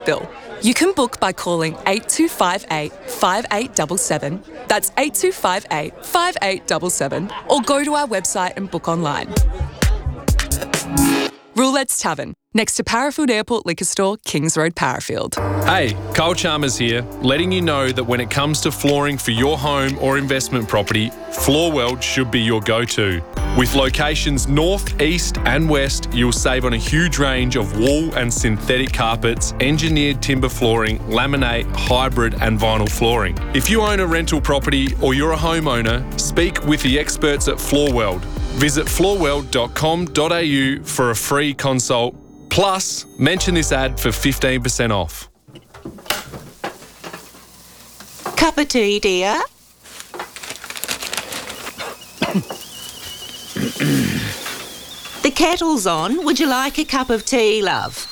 bill. You can book by calling 8258 5877. That's 8258 5877. Or go to our website and book online. Roulette's Tavern, next to Parafield Airport Liquor Store, Kings Road, Parafield. Hey, Kyle Chalmers here, letting you know that when it comes to flooring for your home or investment property, Floorweld should be your go-to. With locations north, east and west, you'll save on a huge range of wool and synthetic carpets, engineered timber flooring, laminate, hybrid and vinyl flooring. If you own a rental property or you're a homeowner, speak with the experts at Floorweld. Visit floorweld.com.au for a free consult. Plus, mention this ad for 15% off. Cup of tea, dear? The kettle's on. Would you like a cup of tea, love?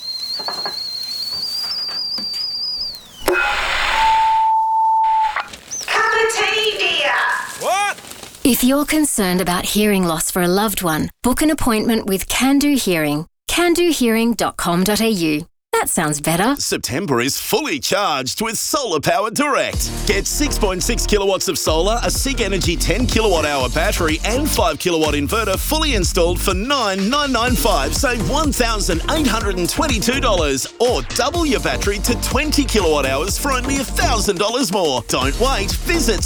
Cup of tea, dear. What? If you're concerned about hearing loss for a loved one, book an appointment with Can Do Hearing. CanDoHearing.com.au. That sounds better. September is fully charged with Solar Power Direct. Get 6.6 kilowatts of solar, a SIG Energy 10 kilowatt hour battery and 5 kilowatt inverter fully installed for $9,995. Save $1,822 or double your battery to 20 kilowatt hours for only $1,000 more. Don't wait. Visit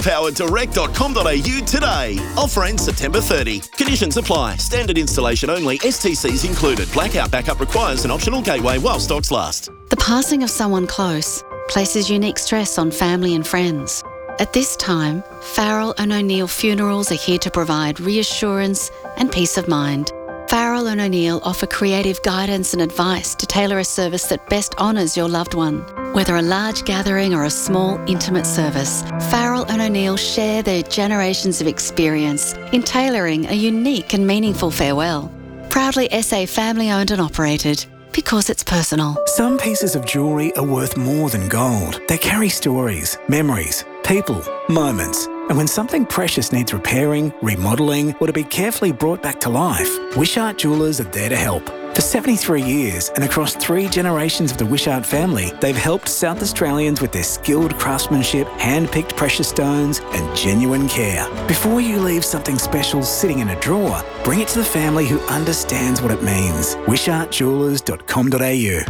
solarpowerdirect.com.au today. Offer ends September 30. Conditions apply. Standard installation only. STCs included. Blackout backup requires an optional gateway while stocks last. The passing of someone close places unique stress on family and friends. At this time, Farrell and O'Neill Funerals are here to provide reassurance and peace of mind. Farrell and O'Neill offer creative guidance and advice to tailor a service that best honours your loved one. Whether a large gathering or a small, intimate service, Farrell and O'Neill share their generations of experience in tailoring a unique and meaningful farewell. Proudly SA family-owned and operated. Because it's personal. Some pieces of jewellery are worth more than gold. They carry stories, memories, people, moments. And when something precious needs repairing, remodelling, or to be carefully brought back to life, Wishart Jewellers are there to help. For 73 years and across 3 generations of the Wishart family, they've helped South Australians with their skilled craftsmanship, hand-picked precious stones and genuine care. Before you leave something special sitting in a drawer, bring it to the family who understands what it means. WishartJewellers.com.au.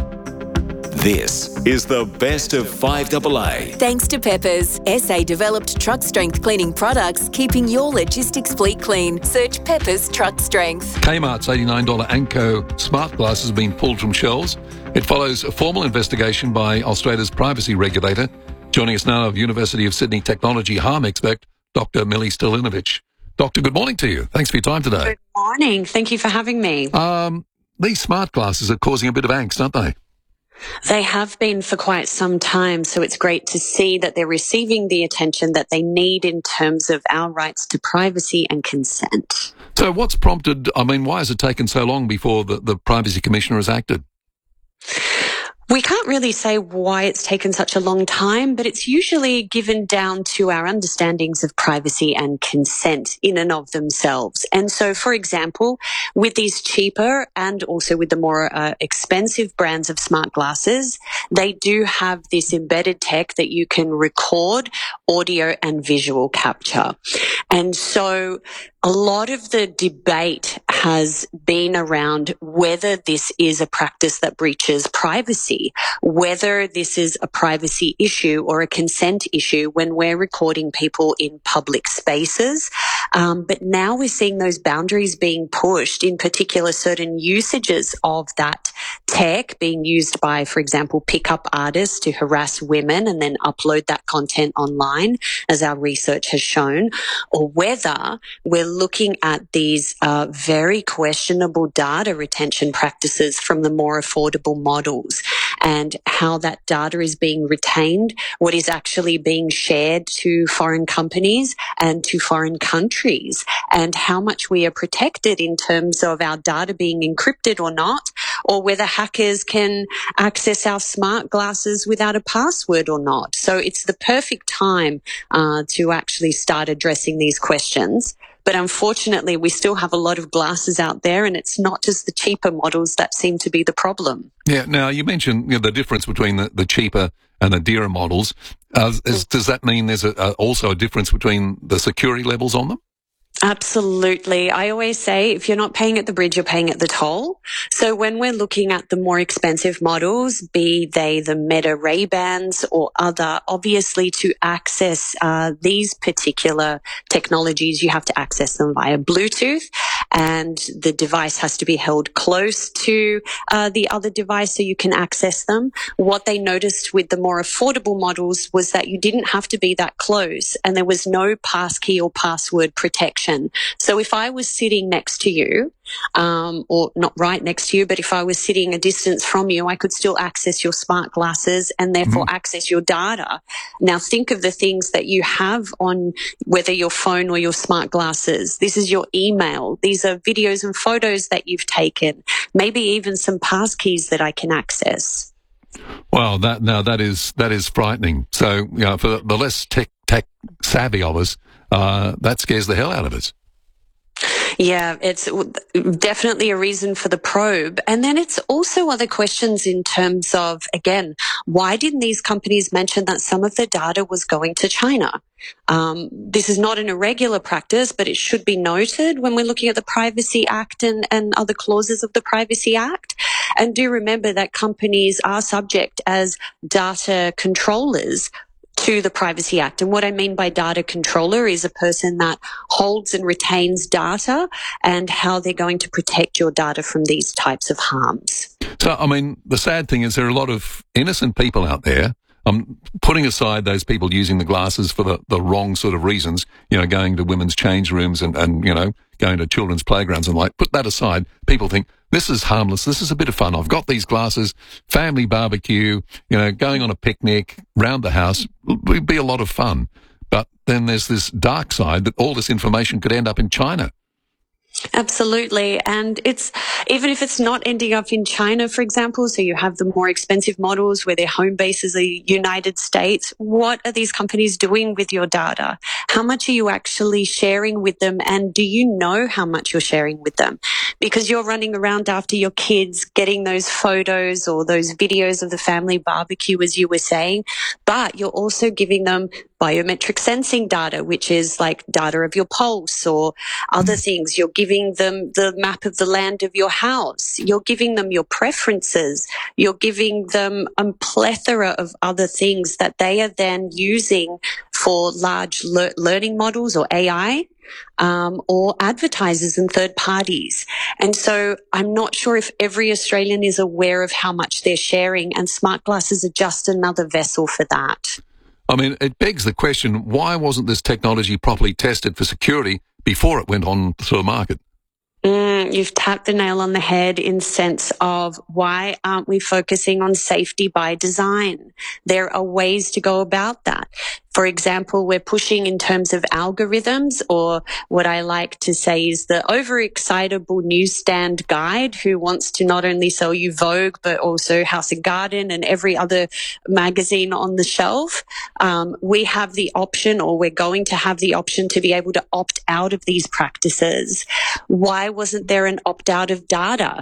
This is the best of 5AA. Thanks to Peppers, SA developed truck strength cleaning products, keeping your logistics fleet clean. Search Peppers Truck Strength. Kmart's $89 Anko smart glasses have been pulled from shelves. It follows a formal investigation by Australia's privacy regulator. Joining us now, University of Sydney technology harm expert, Dr. Millie Stilinovic. Doctor, good morning to you. Thanks for your time today. Good morning. Thank you for having me. These smart glasses are causing a bit of angst, aren't they? They have been for quite some time, so it's great to see that they're receiving the attention that they need in terms of our rights to privacy and consent. So what's prompted, why has it taken so long before the Privacy Commissioner has acted? We can't really say why it's taken such a long time, but it's usually given down to our understandings of privacy and consent in and of themselves. And so, for example, with these cheaper and also with the more expensive brands of smart glasses, they do have this embedded tech that you can record audio and visual capture. And so a lot of the debate has been around whether this is a practice that breaches privacy, whether this is a privacy issue or a consent issue when we're recording people in public spaces. But now we're seeing those boundaries being pushed, in particular certain usages of that tech being used by, for example, pickup artists to harass women and then upload that content online, as our research has shown, or whether we're looking at these very questionable data retention practices from the more affordable models and how that data is being retained, what is actually being shared to foreign companies and to foreign countries, and how much we are protected in terms of our data being encrypted or not, or whether hackers can access our smart glasses without a password or not. So it's the perfect time to actually start addressing these questions But unfortunately, we still have a lot of glasses out there, and it's not just the cheaper models that seem to be the problem. Yeah. Now, you mentioned the difference between the cheaper and the dearer models. Does that mean there's also a difference between the security levels on them? Absolutely. I always say if you're not paying at the bridge, you're paying at the toll. So when we're looking at the more expensive models, be they the Meta Ray-Bans or other, obviously to access these particular technologies, you have to access them via Bluetooth, and the device has to be held close to the other device so you can access them. What they noticed with the more affordable models was that you didn't have to be that close, and there was no passkey or password protection. So if I was sitting next to you, or not right next to you, but if I was sitting a distance from you, I could still access your smart glasses and therefore access your data. Now think of the things that you have on whether your phone or your smart glasses. This is your email. These are videos and photos that you've taken, maybe even some passkeys that I can access. Well, that is frightening. So, for the less tech savvy of us, that scares the hell out of us. Yeah, it's definitely a reason for the probe. And then it's also other questions in terms of, again, why didn't these companies mention that some of the data was going to China? This is not an irregular practice, but it should be noted when we're looking at the Privacy Act and other clauses of the Privacy Act. And do remember that companies are subject as data controllers to the Privacy Act. And what I mean by data controller is a person that holds and retains data and how they're going to protect your data from these types of harms. So, I mean, the sad thing is there are a lot of innocent people out there. I'm putting aside those people using the glasses for the wrong sort of reasons, going to women's change rooms and going to children's playgrounds and put that aside. People think, this is harmless. This is a bit of fun. I've got these glasses, family barbecue, going on a picnic, round the house. It'd be a lot of fun. But then there's this dark side that all this information could end up in China. Absolutely. And it's, even if it's not ending up in China, for example, so you have the more expensive models where their home base is the United States, what are these companies doing with your data? How much are you actually sharing with them? And do you know how much you're sharing with them? Because you're running around after your kids, getting those photos or those videos of the family barbecue, as you were saying, but you're also giving them biometric sensing data, which is like data of your pulse or other things. You're giving them the map of the land of your house. You're giving them your preferences. You're giving them a plethora of other things that they are then using for large learning models or AI. Or advertisers and third parties. And so I'm not sure if every Australian is aware of how much they're sharing, and smart glasses are just another vessel for that. I mean, it begs the question, why wasn't this technology properly tested for security before it went on to the market? You've tapped the nail on the head in sense of why aren't we focusing on safety by design? There are ways to go about that. For example, we're pushing in terms of algorithms, or what I like to say is the overexcitable newsstand guide who wants to not only sell you Vogue, but also House and Garden and every other magazine on the shelf. We have the option, or we're going to have the option, to be able to opt out of these practices. Why wasn't there an opt out of data?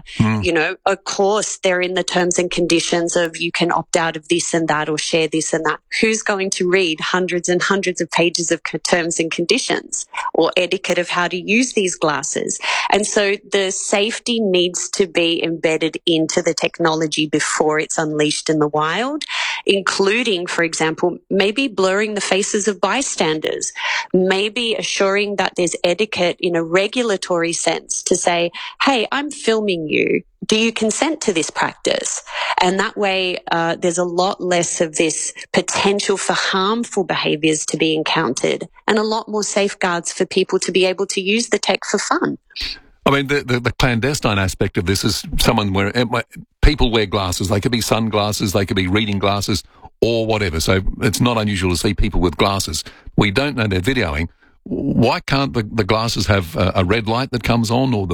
Of course, they're in the terms and conditions of you can opt out of this and that or share this and that. Who's going to read hundreds and hundreds of pages of terms and conditions or etiquette of how to use these glasses? And so the safety needs to be embedded into the technology before it's unleashed in the wild, including, for example, maybe blurring the faces of bystanders, maybe assuring that there's etiquette in a regulatory sense to say, hey, I'm filming you. Do you consent to this practice? And that way, there's a lot less of this potential for harmful behaviours to be encountered, and a lot more safeguards for people to be able to use the tech for fun. I mean, the clandestine aspect of this is someone where people wear glasses. They could be sunglasses, they could be reading glasses, or whatever. So it's not unusual to see people with glasses. We don't know they're videoing. Why can't the glasses have a red light that comes on, or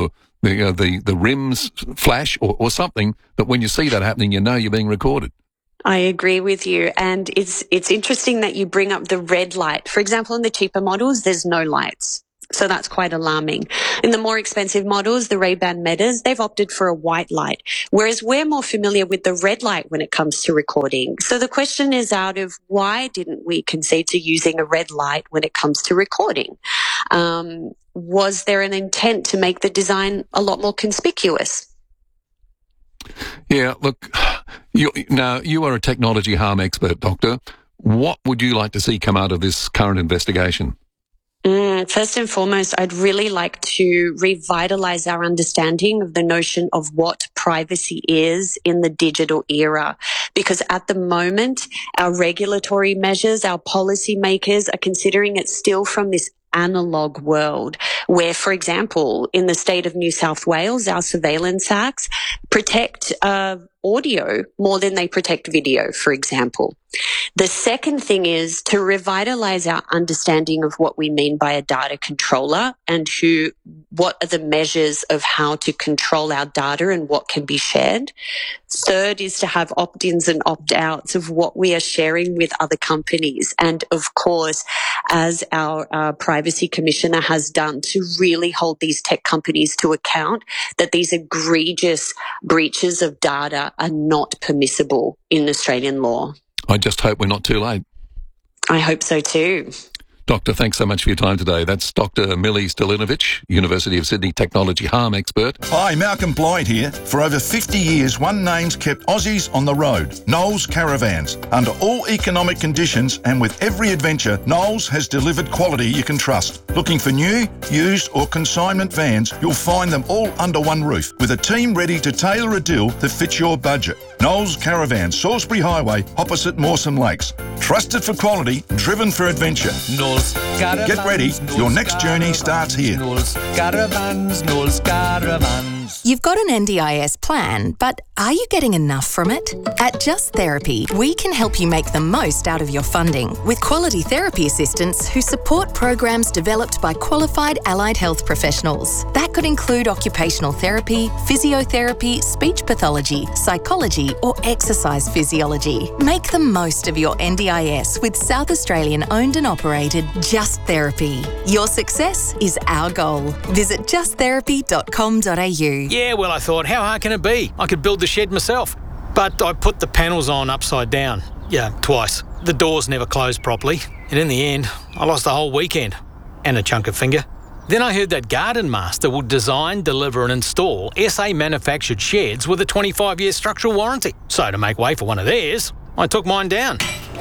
the rims flash, or something that when you see that happening, you're being recorded? I agree with you. And it's interesting that you bring up the red light. For example, in the cheaper models, there's no lights. So that's quite alarming. In the more expensive models, the Ray-Ban Metas, they've opted for a white light, whereas we're more familiar with the red light when it comes to recording. So the question is out of why didn't we concede to using a red light when it comes to recording? Was there an intent to make the design a lot more conspicuous? Yeah, look, you are a technology harm expert, Doctor. What would you like to see come out of this current investigation? First and foremost, I'd really like to revitalize our understanding of the notion of what privacy is in the digital era. Because at the moment, our regulatory measures, our policymakers are considering it still from this analog world where, for example, in the state of New South Wales, our surveillance acts protect audio more than they protect video, for example. The second thing is to revitalize our understanding of what we mean by a data controller and what are the measures of how to control our data and what can be shared. Third is to have opt-ins and opt-outs of what we are sharing with other companies. And of course, as our privacy commissioner has done, to really hold these tech companies to account that these egregious breaches of data are not permissible in Australian law. I just hope we're not too late. I hope so too. Doctor, thanks so much for your time today. That's Dr. Millie Stilinovic, University of Sydney technology harm expert. Hi, Malcolm Blyde here. For over 50 years, one name's kept Aussies on the road, Knowles Caravans. Under all economic conditions and with every adventure, Knowles has delivered quality you can trust. Looking for new, used or consignment vans, you'll find them all under one roof, with a team ready to tailor a deal that fits your budget. Knowles Caravans, Salisbury Highway, opposite Mawson Lakes. Trusted for quality, driven for adventure. Knowles Caravans. Get ready, your next journey starts here. Knowles Caravans, Knowles Caravans. You've got an NDIS plan, but are you getting enough from it? At Just Therapy, we can help you make the most out of your funding with quality therapy assistants who support programs developed by qualified allied health professionals. That could include occupational therapy, physiotherapy, speech pathology, psychology, or exercise physiology. Make the most of your NDIS with South Australian owned and operated Just Therapy. Your success is our goal. Visit justtherapy.com.au. Yeah, well, I thought, how hard can it be? I could build the shed myself. But I put the panels on upside down. Yeah, twice. The doors never closed properly. And in the end, I lost the whole weekend. And a chunk of finger. Then I heard that Garden Master will design, deliver and install SA manufactured sheds with a 25-year structural warranty. So to make way for one of theirs, I took mine down.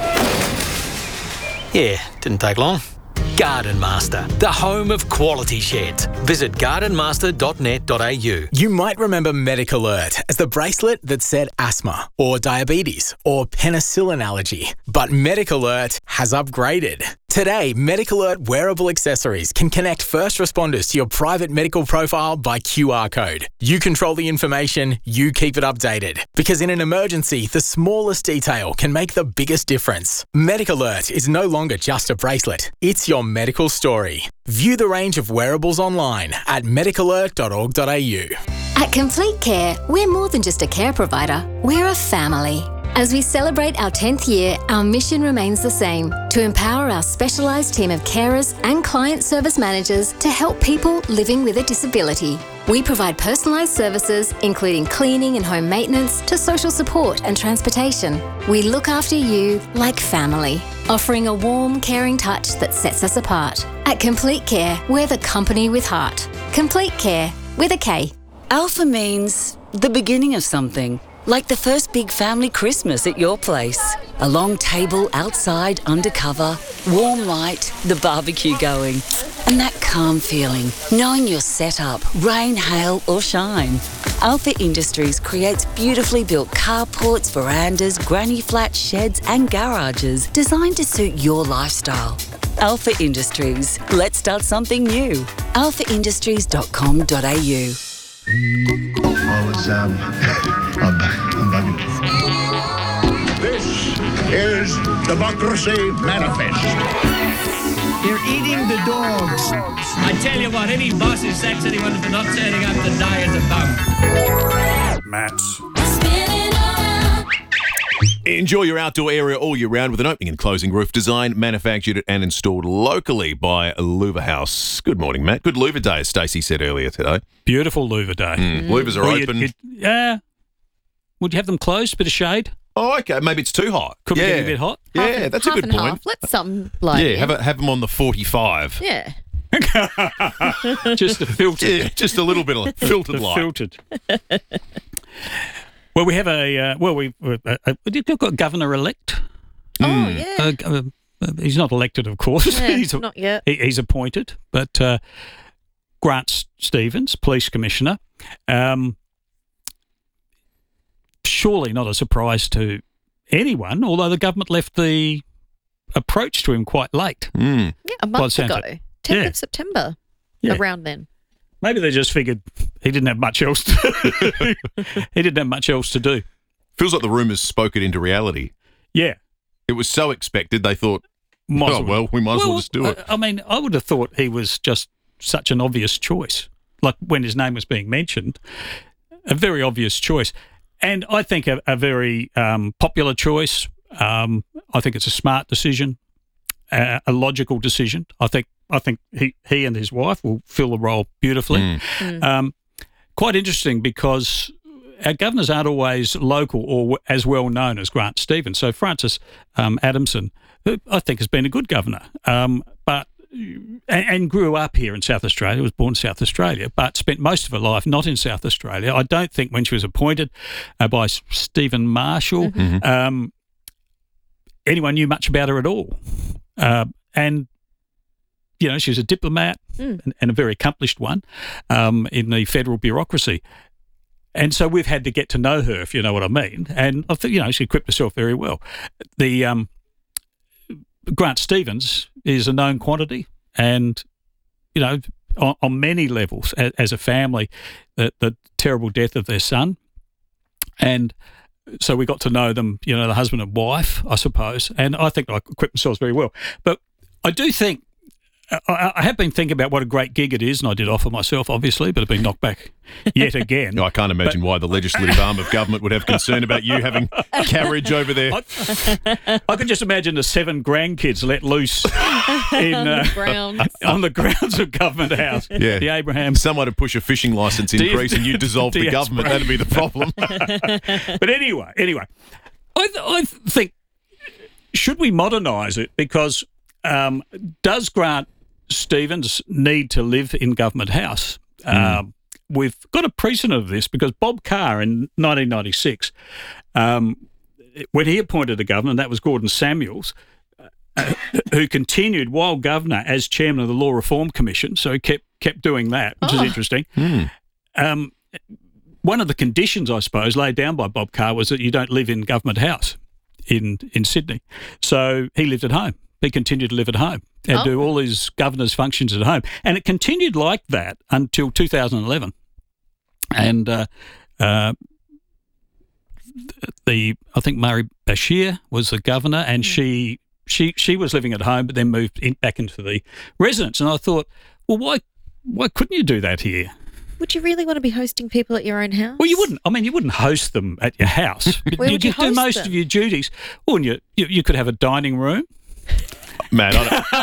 Yeah, didn't take long. Garden Master, the home of quality sheds. Visit gardenmaster.net.au. You might remember MedicAlert as the bracelet that said asthma or diabetes or penicillin allergy. But MedicAlert has upgraded. Today, MedicAlert wearable accessories can connect first responders to your private medical profile by QR code. You control the information, you keep it updated. Because in an emergency, the smallest detail can make the biggest difference. MedicAlert is no longer just a bracelet. It's your medical story. View the range of wearables online at medicalert.org.au. At Complete Care, we're more than just a care provider, we're a family. As we celebrate our 10th year, our mission remains the same, to empower our specialised team of carers and client service managers to help people living with a disability. We provide personalised services, including cleaning and home maintenance, to social support and transportation. We look after you like family, offering a warm, caring touch that sets us apart. At Complete Care, we're the company with heart. Complete Care, with a K. Alpha means the beginning of something. Like the first big family Christmas at your place. A long table outside, undercover, warm light, the barbecue going. And that calm feeling, knowing you're set up, rain, hail or shine. Alpha Industries creates beautifully built carports, verandas, granny flats, sheds and garages designed to suit your lifestyle. Alpha Industries. Let's start something new. alphaindustries.com.au. I'm bugging. This is Democracy Manifest. They're eating the dogs. I tell you what, any boss who sacks anyone for not turning up to die is a bum. Matt. Enjoy your outdoor area all year round with an opening and closing roof designed, manufactured and installed locally by Louver House. Good morning, Matt. Good Louver Day, as Stacey said earlier today. Beautiful Louver Day. Louvers are open. Would you have them closed? Bit of shade? Oh, okay. Maybe it's too hot. Could be getting a bit hot. Yeah, that's a good point. Half. Let some blow. Yeah, have them on the 45. Yeah. Just a filtered. Yeah, just a little bit of filtered light. Filtered. Well, we have we've got governor-elect. Oh, yeah. He's not elected, of course. Yeah, not yet. He's appointed, but Grant Stevens, Police Commissioner, surely not a surprise to anyone, although the government left the approach to him quite late. Yeah, a month ago. 10th Yeah. of September, Yeah. around then. Maybe they just figured he didn't have much else to do. Feels like the rumours spoke it into reality. Yeah. It was so expected, they thought, we might as well just do it. I mean, I would have thought he was just such an obvious choice. Like when his name was being mentioned, a very obvious choice. And I think a very popular choice. I think it's a smart decision, a logical decision. I think he and his wife will fill the role beautifully. Quite interesting because our governors aren't always local or as well known as Grant Stevens. So Francis Adamson, who I think has been a good governor, but grew up here in South Australia, was born in South Australia, but spent most of her life not in South Australia. I don't think when she was appointed by Stephen Marshall, anyone knew much about her at all. And you know, she was a diplomat and a very accomplished one in the federal bureaucracy. And so we've had to get to know her, if you know what I mean. And I think, you know, she equipped herself very well. The Grant Stevens is a known quantity and, you know, on many levels as a family, the terrible death of their son. And so we got to know them, you know, the husband and wife, I suppose. And I think I equipped themselves very well. But I do think, I have been thinking about what a great gig it is, and I did offer myself, obviously, but I've been knocked back yet again. I can't imagine why the legislative arm of government would have concern about you having carriage over there. I could just imagine the 7 grandkids let loose on the grounds of Government House. Yeah. The Abraham. Someone to push a fishing licence increase and you dissolve the government. That'd be the problem. But anyway, I think, should we modernise it? Because does Grant Stevens need to live in Government House? We've got a precedent of this because Bob Carr in 1996, when he appointed a governor, and that was Gordon Samuels, who continued while governor as chairman of the Law Reform Commission, so he kept doing that, which is interesting. One of the conditions, I suppose, laid down by Bob Carr was that you don't live in Government House in Sydney. So he lived at home. He continued to live at home and do all his governor's functions at home. And it continued like that until 2011. And I think Murray Bashir was the governor, and she was living at home but then moved back into the residence. And I thought, well, why couldn't you do that here? Would you really want to be hosting people at your own house? Well, you wouldn't. I mean, you wouldn't host them at your house. Where would you do host most them? of your duties. Well, and you could have a dining room. Matt,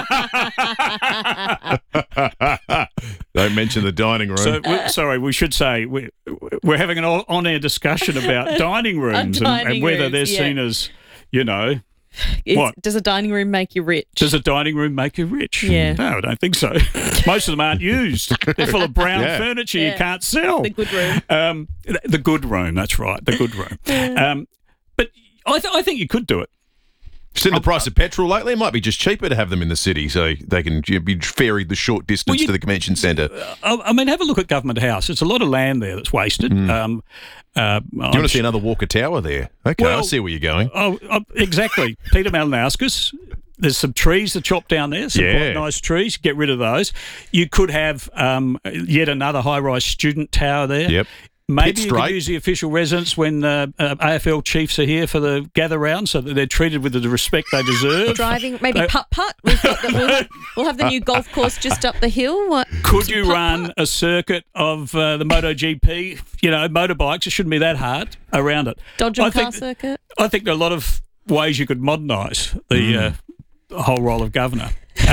don't mention the dining room. So, we should say we're having an on-air discussion about dining rooms and whether they're seen as, you know, what? Does a dining room make you rich? Does a dining room make you rich? Yeah. No, I don't think so. Most of them aren't used. They're full of brown furniture you can't sell. The good room. The good room, that's right, the good room. But I think you could do it. Seen the price of petrol lately? It might be just cheaper to have them in the city so they can be ferried the short distance to the convention centre. I mean, have a look at Government House. It's a lot of land there that's wasted. Do you want to see another Walker Tower there? Okay, I see where you're going. Exactly. Peter Malinauskas. There's some trees to chop down there, some quite nice trees. Get rid of those. You could have yet another high-rise student tower there. Yep. Maybe you could use the official residence when AFL chiefs are here for the gather round so that they're treated with the respect they deserve. Driving, maybe putt-putt. We'll have the new golf course just up the hill. Could you run a circuit of the MotoGP, motorbikes? It shouldn't be that hard around it. Dodgem car circuit? I think there are a lot of ways you could modernise the whole role of governor.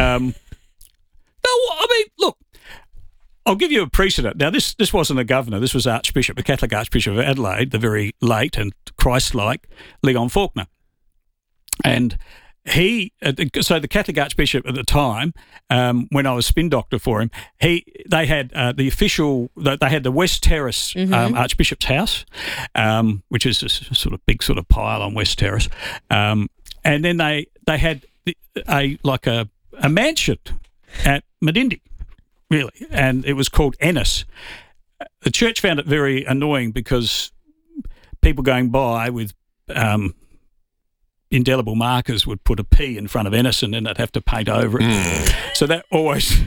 Look, I'll give you a precedent. Now, this wasn't a governor. This was the Catholic Archbishop of Adelaide, the very late and Christ-like Leon Faulkner. And so the Catholic Archbishop at the time, when I was spin doctor for him, they had the West Terrace Archbishop's house, which is a sort of big sort of pile on West Terrace, and then they had a mansion at Medindi. Really, and it was called Ennis. The church found it very annoying because people going by with indelible markers would put a P in front of Ennis and then they'd have to paint over it. So that always,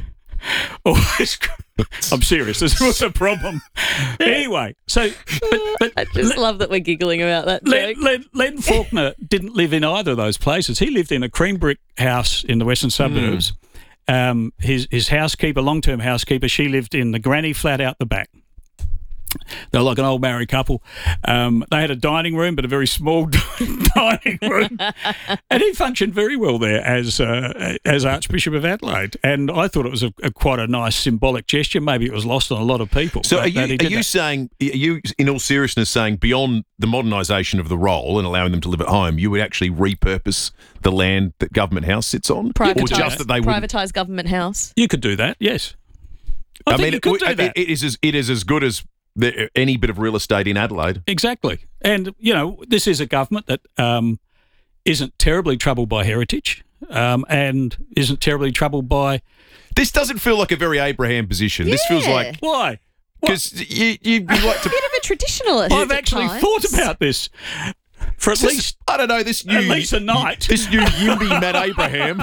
I'm serious, this was a problem. Anyway, so... But I just love that we're giggling about that joke. Len Faulkner didn't live in either of those places. He lived in a cream brick house in the western suburbs. His housekeeper, long-term housekeeper, she lived in the granny flat out the back. They were like an old married couple. They had a dining room, but a very small dining room. And he functioned very well there as Archbishop of Adelaide. And I thought it was quite a nice symbolic gesture. Maybe it was lost on a lot of people. So are you, in all seriousness, saying beyond the modernisation of the role and allowing them to live at home, you would actually repurpose the land that Government House sits on? Privatise Government House. You could do that, yes. I mean, you could do that. It is as good as any bit of real estate in Adelaide. Exactly. And, this is a government that isn't terribly troubled by heritage and isn't terribly troubled by... This doesn't feel like a very Abraham position. Yeah. This feels like... Why? Because you like to... A bit of a traditionalist. I've actually thought about this for at least... I don't know, this new... At least a night. This new Yimby Matt Abraham.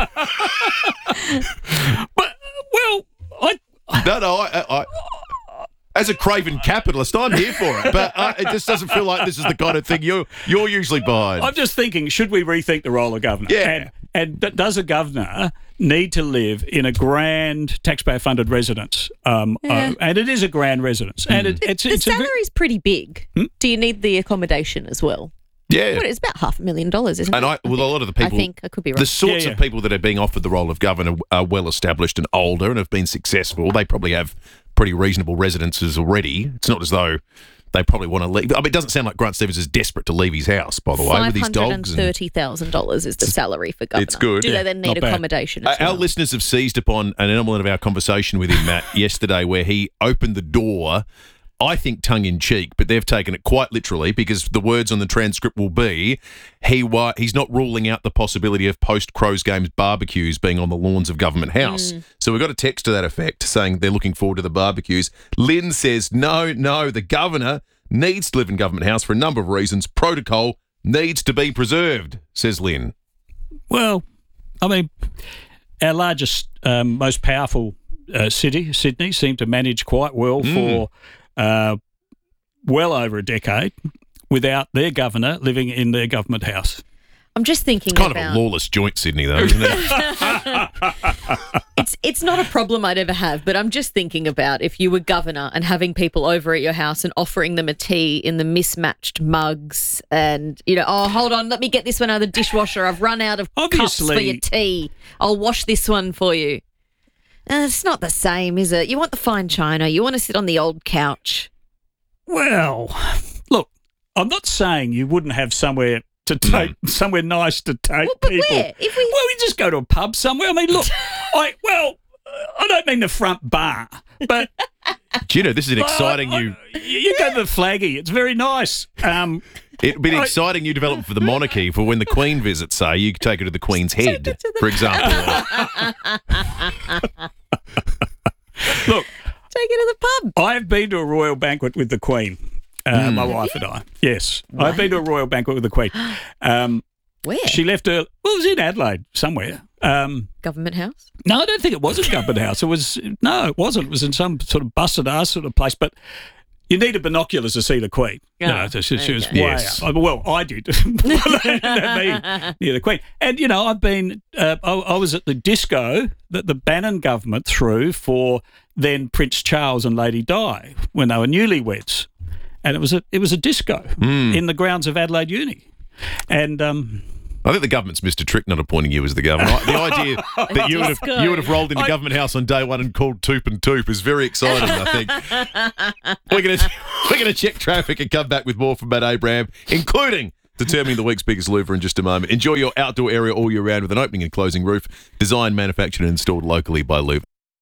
But, well, I as a craven capitalist, I'm here for it, but it just doesn't feel like this is the kind of thing you're usually behind. I'm just thinking, should we rethink the role of governor? Yeah. And does a governor need to live in a grand taxpayer-funded residence? And it is a grand residence. And the salary's pretty big. Do you need the accommodation as well? Yeah. It's about $500,000, isn't it? And a lot of the people... I think I could be right. The sorts of people that are being offered the role of governor are well-established and older and have been successful. They probably have pretty reasonable residences already. It's not as though they probably want to leave. I mean, it doesn't sound like Grant Stevens is desperate to leave his house, by the way, with his dogs. $530,000 is the salary for governor. It's good. Do they then need accommodation as well? Our listeners have seized upon an element of our conversation with him, Matt, yesterday, where he opened the door, I think tongue-in-cheek, but they've taken it quite literally because the words on the transcript will be he's not ruling out the possibility of post-Crows Games barbecues being on the lawns of Government House. So we've got a text to that effect saying they're looking forward to the barbecues. Lynn says, no, the governor needs to live in Government House for a number of reasons. Protocol needs to be preserved, says Lynn. Well, I mean, our largest, most powerful city, Sydney, seemed to manage quite well for... well over a decade without their governor living in their government house. I'm just thinking it's kind of a lawless joint, Sydney, though, isn't it? It's not a problem I'd ever have, but I'm just thinking about if you were governor and having people over at your house and offering them a tea in the mismatched mugs and, oh, hold on, let me get this one out of the dishwasher. I've run out of cups for your tea. I'll wash this one for you. It's not the same, is it? You want the fine china. You want to sit on the old couch. Well, look, I'm not saying you wouldn't have somewhere to take, somewhere nice to take but people. Where? We just go to a pub somewhere. I mean, look, I don't mean the front bar, but... Do you know, this is an exciting You go to the Flaggy. It's very nice. It'd be an exciting new development for the monarchy for when the Queen visits, say, you could take her to the Queen's Head, for example. take Look. her to the pub. I've been to a royal banquet with the Queen, my wife and I. Yes. Wow. I've been to a royal banquet with the Queen. Where? She left her... Well, it was in Adelaide somewhere. Government House? No, I don't think it was at Government House. It wasn't. It was in some sort of busted-ass sort of place. But You needed binoculars to see the Queen. She was way up. Well, I did. Me near the Queen. And, I've been, I was at the disco that the Bannon government threw for then Prince Charles and Lady Di when they were newlyweds. And it was a disco in the grounds of Adelaide Uni. And I think the government's missed a trick not appointing you as the governor. The idea that you would have rolled into Government House on day one and called Toop and Toop is very exciting, I think. We're going to check traffic and come back with more from Matt Abraham, including determining the week's biggest louver in just a moment. Enjoy your outdoor area all year round with an opening and closing roof, designed, manufactured and installed locally by Louver.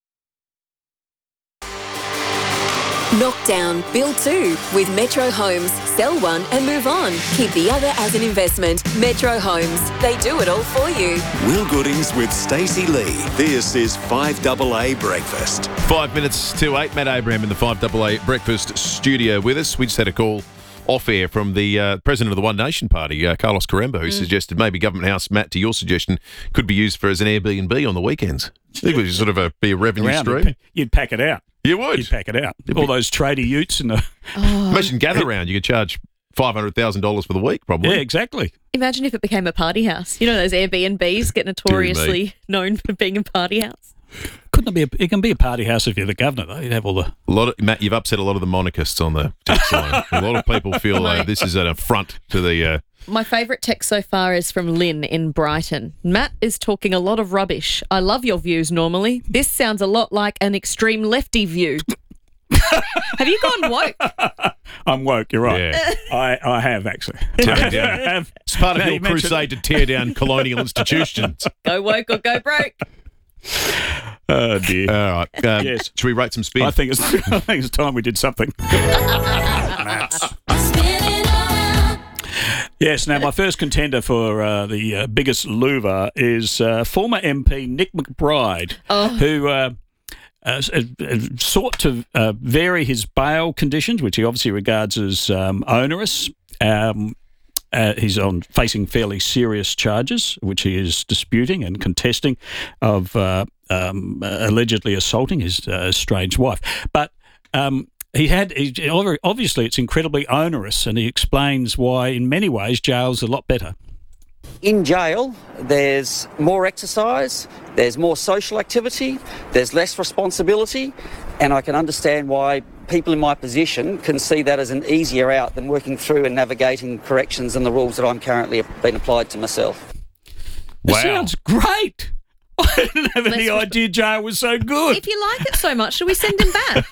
Knock down, build two with Metro Homes. Sell one and move on. Keep the other as an investment. Metro Homes. They do it all for you. Will Goodings with Stacey Lee. This is 5AA Breakfast. 5 minutes to 8. Matt Abraham in the 5AA Breakfast studio with us. We just had a call off air from the president of the One Nation Party, Carlos Caremba, who suggested maybe Government House, Matt, to your suggestion, could be used as an Airbnb on the weekends. I think it would sort of be a revenue stream. You'd pack it out. You would? You'd pack it out. All those tradie utes and the... Imagine gather round. You could charge $500,000 for the week, probably. Yeah, exactly. Imagine if it became a party house. You know those Airbnbs get notoriously known for being a party house? Couldn't it be? It can be a party house if you're the governor, though. You'd have all the... Matt, you've upset a lot of the monarchists on the text line. A lot of people feel this is an affront to the... My favourite text so far is from Lynn in Brighton. Matt is talking a lot of rubbish. I love your views normally. This sounds a lot like an extreme lefty view. Have you gone woke? I'm woke, you're right. Yeah. I have, actually. It's part of your crusade to tear down colonial institutions. Go woke or go broke. Oh, dear. All right. Yes. Should we rate some spin? I think it's time we did something. Yes, now my first contender for the biggest louver is former MP Nick McBride, who sought to vary his bail conditions, which he obviously regards as onerous. He's facing fairly serious charges, which he is disputing and contesting, of allegedly assaulting his estranged wife. But obviously it's incredibly onerous, and he explains why in many ways jail's a lot better. In jail, there's more exercise, there's more social activity, there's less responsibility, and I can understand why people in my position can see that as an easier out than working through and navigating corrections and the rules that I'm currently being applied to myself. Wow. It sounds great. I didn't have any idea jail was so good. If you like it so much, should we send him back?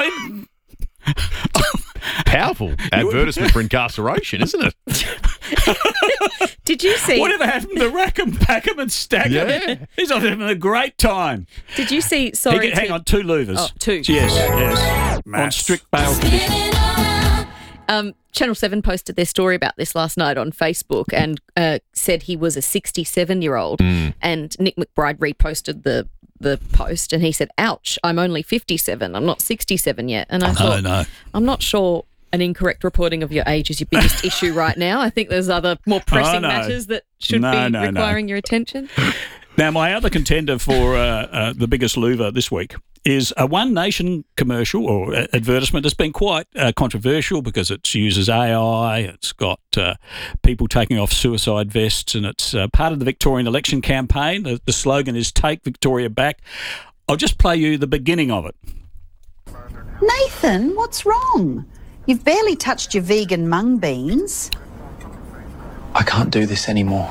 Powerful advertisement for incarceration, isn't it? Did you see... Whatever happened to rack 'em, pack 'em and stack 'em? Yeah. He's having a great time. Did you see... Hang on, 2 louvers. Oh, 2. Yes. On strict bail conditions. Channel 7 posted their story about this last night on Facebook and said he was a 67-year-old, and Nick McBride reposted the post, and he said, ouch, I'm only 57. I'm not 67 yet. And I thought, no. I'm not sure an incorrect reporting of your age is your biggest issue right now. I think there's other more pressing matters that should be requiring your attention. Now, my other contender for the biggest louver this week is a One Nation commercial or advertisement that's been quite controversial because it uses AI, it's got people taking off suicide vests, and it's part of the Victorian election campaign. The slogan is Take Victoria Back. I'll just play you the beginning of it. Nathan, what's wrong? You've barely touched your vegan mung beans. I can't do this anymore.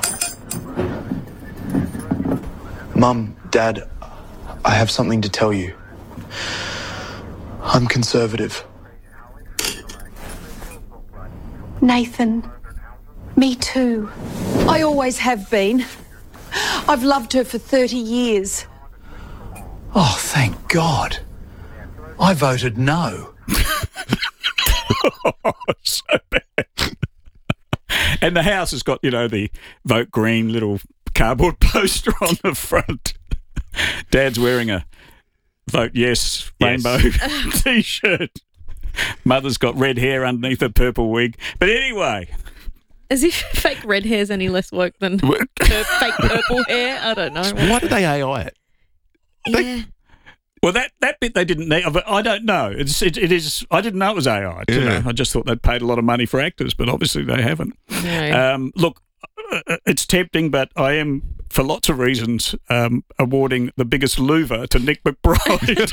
Mum, Dad, I have something to tell you. I'm conservative. Nathan, me too. I always have been. I've loved her for 30 years. Oh, thank God. I voted no. So bad. And the house has got, the Vote Green little cardboard poster on the front. Dad's wearing a Vote Yes rainbow T-shirt. Mother's got red hair underneath a purple wig. But anyway. As if fake red hair's any less woke than fake purple hair. I don't know. Why did they AI it? Yeah. Well, that bit they didn't need. But I don't know. It is. I didn't know it was AI. Yeah. I just thought they'd paid a lot of money for actors, but obviously they haven't. No. Look, it's tempting, but I am, for lots of reasons, awarding the biggest louver to Nick McBride.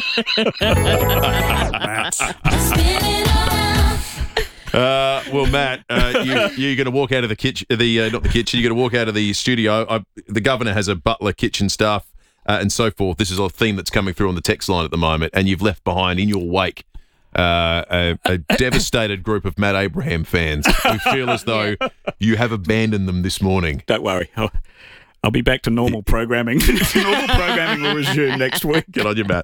Well, Matt, you're going to walk out of the kitchen. Not the kitchen. You're going to walk out of the studio. The governor has a butler, kitchen staff, and so forth. This is a theme that's coming through on the text line at the moment, and you've left behind in your wake a devastated group of Matt Abraham fans who feel as though you have abandoned them this morning. Don't worry. I'll be back to normal programming. Normal programming will resume next week. Good on you, Matt.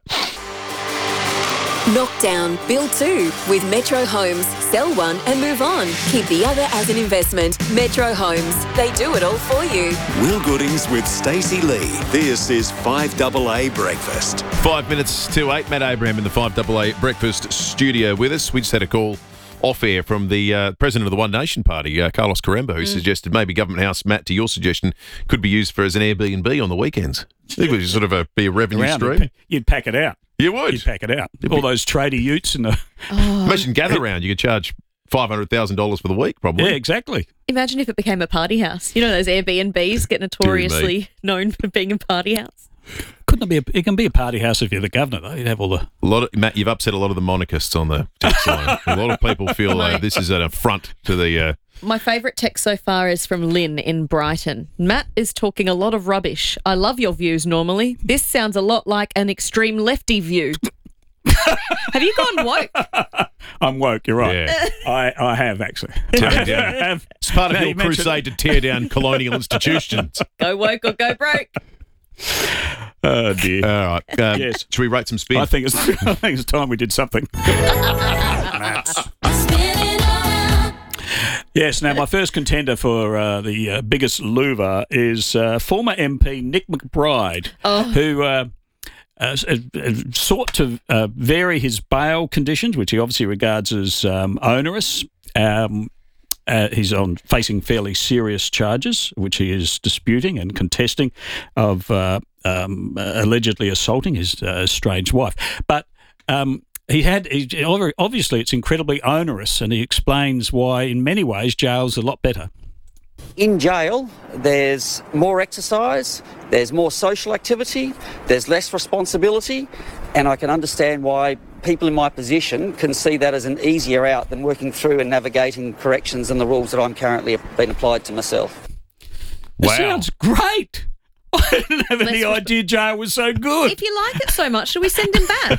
Knockdown, build 2 with Metro Homes. Sell one and move on. Keep the other as an investment. Metro Homes. They do it all for you. Will Goodings with Stacey Lee. This is 5AA Breakfast. 5 minutes to 8. Matt Abraham in the 5AA Breakfast studio with us. We just had a call off air from the president of the One Nation Party, Carlos Caremba, who suggested maybe Government House, Matt, to your suggestion, could be used as an Airbnb on the weekends. I think it would sort of be a revenue stream. You'd pack it out. You would? You'd pack it out. All those tradie utes and the... Imagine gather round. You could charge $500,000 for the week, probably. Yeah, exactly. Imagine if it became a party house. You know those Airbnbs get notoriously known for being a party house? Couldn't it be? It can be a party house if you're the governor, though. You'd have all the... Matt, you've upset a lot of the monarchists on the text line. A lot of people feel this is an affront to the... My favourite text so far is from Lynn in Brighton. Matt is talking a lot of rubbish. I love your views normally. This sounds a lot like an extreme lefty view. Have you gone woke? I'm woke, you're right. Yeah. I have, actually. It's part of your crusade to tear down colonial institutions. Go woke or go broke. Oh, dear. All right. Yes. Should we rate some spin? I think it's time we did something. Yes, now my first contender for the biggest louver is former MP Nick McBride, who sought to vary his bail conditions, which he obviously regards as onerous. He's facing fairly serious charges, which he is disputing and contesting, of allegedly assaulting his estranged wife. But obviously it's incredibly onerous, and he explains why in many ways jail's a lot better. In jail, there's more exercise, there's more social activity, there's less responsibility, and I can understand why people in my position can see that as an easier out than working through and navigating corrections and the rules that I'm currently being applied to myself. Wow. It sounds great. I didn't have any idea jail was so good. If you like it so much, should we send him back?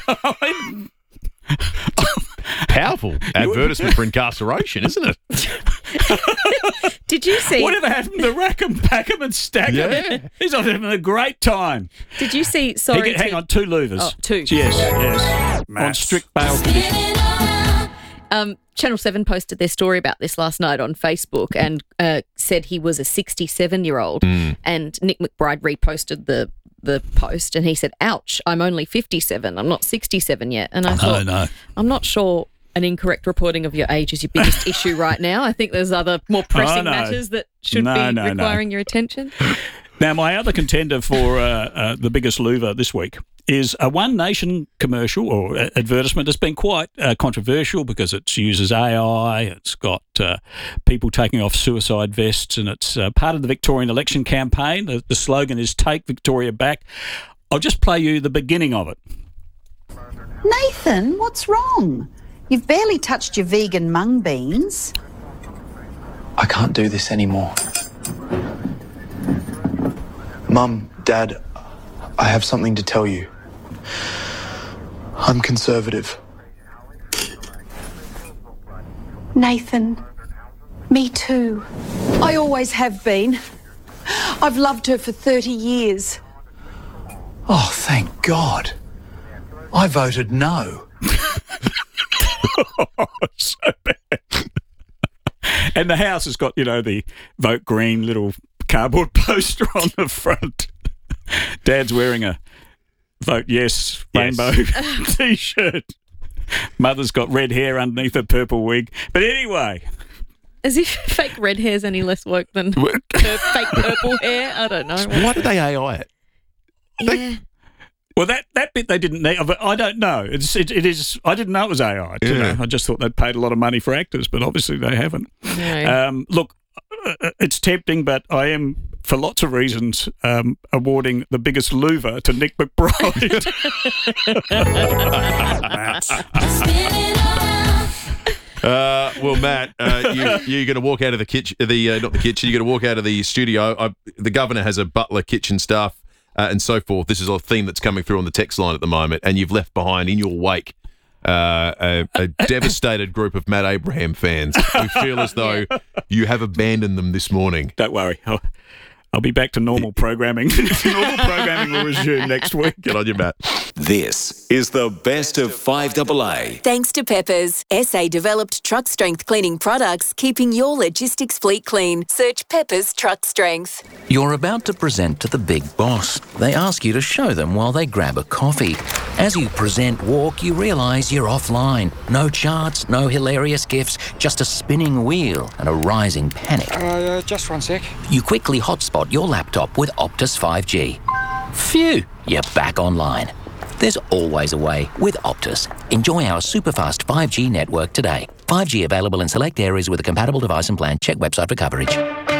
Powerful advertisement for incarceration, isn't it? Did you see... Whatever happened to Rackham, Packham and Stackham? Yeah. He's having a great time. Did you see... Hang on, 2 louvers. Oh, 2. Yes. On strict bail conditions. Channel 7 posted their story about this last night on Facebook and said he was a 67-year-old. And Nick McBride reposted the post and he said, ouch, I'm only 57. I'm not 67 yet. And I thought, no. I'm not sure an incorrect reporting of your age is your biggest issue right now. I think there's other more pressing matters that should be requiring your attention. Now, my other contender for the biggest louver this week is a One Nation commercial or advertisement that's been quite controversial because it uses AI, it's got people taking off suicide vests, and it's part of the Victorian election campaign. The slogan is Take Victoria Back. I'll just play you the beginning of it. Nathan, what's wrong? You've barely touched your vegan mung beans. I can't do this anymore. Mum, Dad, I have something to tell you. I'm conservative. Nathan, me too. I always have been. I've loved her for 30 years. Oh, thank God. I voted no. So bad. And the house has got, the Vote Green little cardboard poster on the front. Dad's wearing a Vote Yes rainbow T-shirt. Mother's got red hair underneath a purple wig. But anyway. As if fake red hair's any less woke than fake purple hair. I don't know. Why did they AI it? Yeah. Well, that bit they didn't need. But I don't know. It is. I didn't know it was AI. You know? I just thought they'd paid a lot of money for actors, but obviously they haven't. No. Look, it's tempting, but I am, for lots of reasons, awarding the biggest louver to Nick McBride. Well, Matt, you're going to walk out of the kitchen. Not the kitchen. You're going to walk out of the studio. The governor has a butler, kitchen staff, and so forth. This is a theme that's coming through on the text line at the moment, and you've left behind in your wake a devastated group of Matt Abraham fans who feel as though you have abandoned them this morning. Don't worry. I'll be back to normal programming. Normal programming will resume next week. Good on you, Matt. This is the best of 5AA. Thanks to Peppers, SA developed truck strength cleaning products, keeping your logistics fleet clean. Search Peppers Truck Strength. You're about to present to the big boss. They ask you to show them while they grab a coffee. As you present walk, you realise you're offline. No charts, no hilarious gifs, just a spinning wheel and a rising panic. Just 1 sec. You quickly hotspot your laptop with Optus 5G. Phew, you're back online. There's always a way with Optus. Enjoy our superfast 5G network today. 5G available in select areas with a compatible device and plan. Check website for coverage.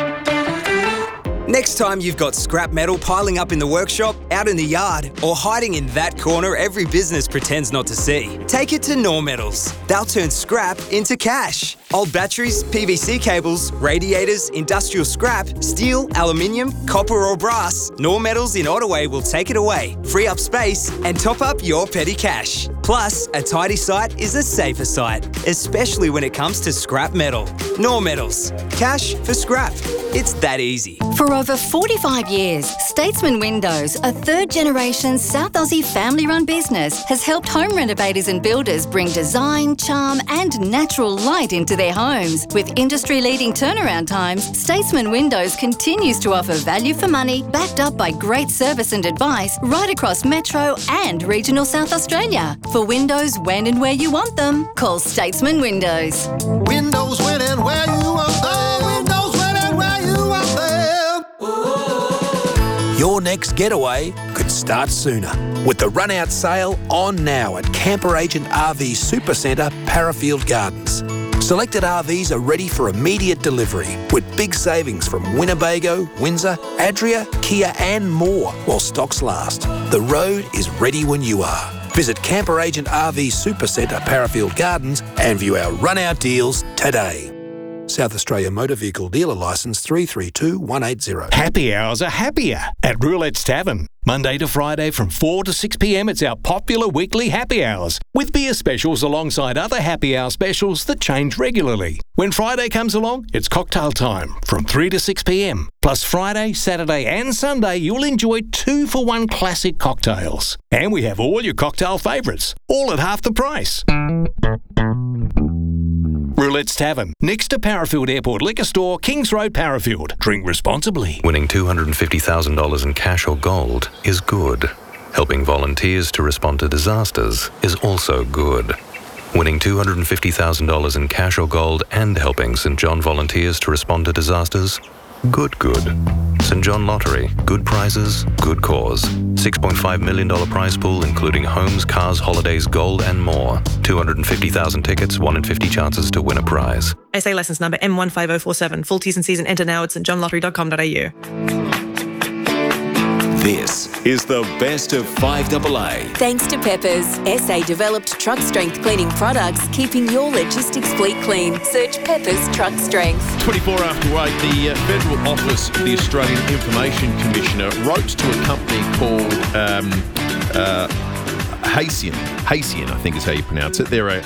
Next time you've got scrap metal piling up in the workshop, out in the yard, or hiding in that corner every business pretends not to see, take it to Nor Metals. They'll turn scrap into cash. Old batteries, PVC cables, radiators, industrial scrap, steel, aluminium, copper or brass, Nor Metals in Ottaway will take it away, free up space, and top up your petty cash. Plus, a tidy site is a safer site, especially when it comes to scrap metal. Nor Metals. Cash for scrap. It's that easy. For over 45 years, Statesman Windows, a third-generation South Aussie family-run business, has helped home renovators and builders bring design, charm and natural light into their homes. With industry-leading turnaround times, Statesman Windows continues to offer value for money, backed up by great service and advice right across Metro and regional South Australia. For windows when and where you want them, call Statesman Windows. Windows when and where you want them. Windows when and where you want them. Your next getaway could start sooner with the run-out sale on now at Camper Agent RV Supercentre, Parafield Gardens. Selected RVs are ready for immediate delivery with big savings from Winnebago, Windsor, Adria, Kia and more while stocks last. The road is ready when you are. Visit Camper Agent RV Supercentre, Parafield Gardens and view our run-out deals today. South Australia Motor Vehicle Dealer Licence 332180. Happy hours are happier at Roulette's Tavern. Monday to Friday from 4 to 6 p.m. it's our popular weekly happy hours with beer specials alongside other happy hour specials that change regularly. When Friday comes along, it's cocktail time from 3 to 6 p.m. Plus Friday, Saturday and Sunday you'll enjoy 2-for-1 classic cocktails. And we have all your cocktail favourites, all at half the price. Roulette's Tavern, next to Parafield Airport Liquor Store, Kings Road, Parafield. Drink responsibly. Winning $250,000 in cash or gold is good. Helping volunteers to respond to disasters is also good. Winning $250,000 in cash or gold and helping St John volunteers to respond to disasters? Good. St John Lottery. Good prizes, good cause. $6.5 million prize pool including homes, cars, holidays, gold and more. 250,000 tickets, 1 in 50 chances to win a prize. SA licence number M15047. Full T's and C's and enter now at stjohnlottery.com.au. This is the best of 5AA. Thanks to Peppers, SA developed truck strength cleaning products, keeping your logistics fleet clean. Search Peppers Truck Strength. 24 after 8, the Federal Office of the Australian Information Commissioner wrote to a company called Haysian. Haysian, I think is how you pronounce it. They're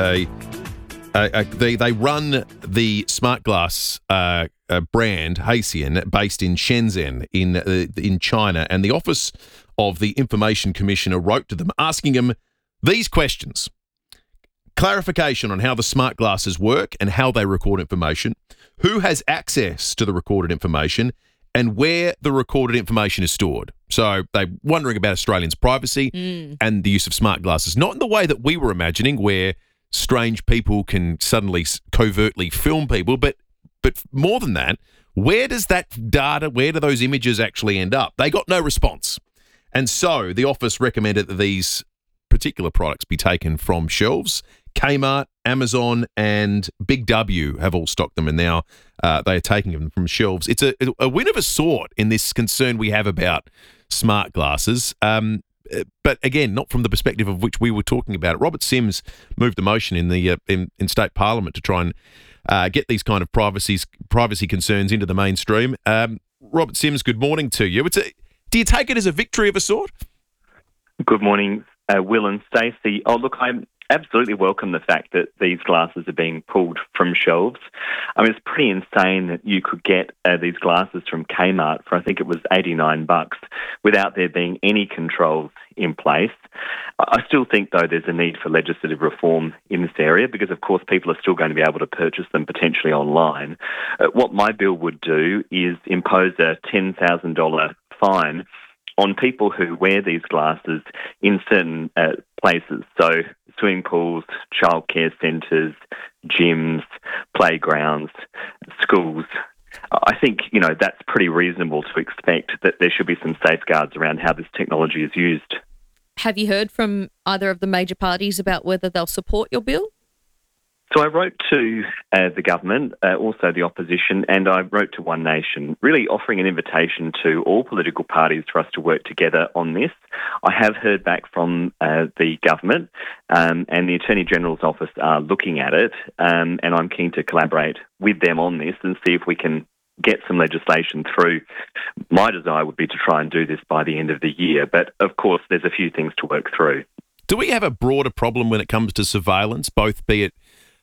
they run the smart glass brand Haysian, based in Shenzhen in China, and the Office of the Information Commissioner wrote to them asking them these questions: clarification on how the smart glasses work and how they record information, who has access to the recorded information, and where the recorded information is stored. So they're wondering about Australians' privacy and the use of smart glasses, not in the way that we were imagining, where strange people can suddenly covertly film people, but more than that, where does that data, where do those images actually end up? They got no response. And so the office recommended that these particular products be taken from shelves. Kmart, Amazon, and Big W have all stocked them, and now they are taking them from shelves. It's a win of a sort in this concern we have about smart glasses. But again, not from the perspective of which we were talking about. Robert Sims moved the motion in the in state parliament to try and get these kind of privacy concerns into the mainstream. Robert Sims, good morning to you. Do you take it as a victory of a sort? Good morning, Will and Stacey. Oh, look, I absolutely welcome the fact that these glasses are being pulled from shelves. I mean, it's pretty insane that you could get these glasses from Kmart for, I think it was $89, without there being any controls in place. I still think, though, there's a need for legislative reform in this area because, of course, people are still going to be able to purchase them potentially online. What my bill would do is impose a $10,000 fine on people who wear these glasses in certain places. So swimming pools, childcare centres, gyms, playgrounds, schools. I think, that's pretty reasonable to expect that there should be some safeguards around how this technology is used. Have you heard from either of the major parties about whether they'll support your bill? So I wrote to the government, also the opposition, and I wrote to One Nation, really offering an invitation to all political parties for us to work together on this. I have heard back from the government and the Attorney-General's office are looking at it, and I'm keen to collaborate with them on this and see if we can get some legislation through. My desire would be to try and do this by the end of the year, but of course there's a few things to work through. Do we have a broader problem when it comes to surveillance, both be it